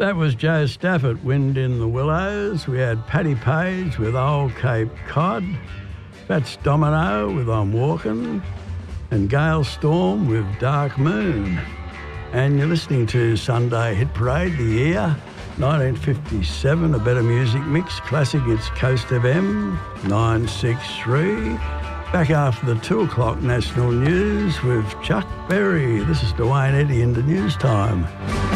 That was Joe Stafford, Wind in the Willows. We had Paddy Page with Old Cape Cod, Fats Domino with I'm Walking, and Gale Storm with Dark Moon. And you're listening to Sunday Hit Parade, the year 1957, a better music mix. Classic, it's Coast FM 963. Back after the 2 o'clock national news with Chuck Berry. This is Dwayne Eddy in the news time.